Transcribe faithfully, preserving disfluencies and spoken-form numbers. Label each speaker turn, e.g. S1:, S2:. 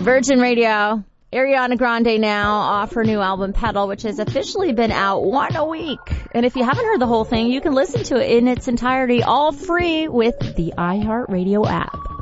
S1: Virgin Radio. Ariana Grande now off her new album Pedal, which has officially been out one a week. And if you haven't heard the whole thing, you can listen to it in its entirety all free with the iHeartRadio app.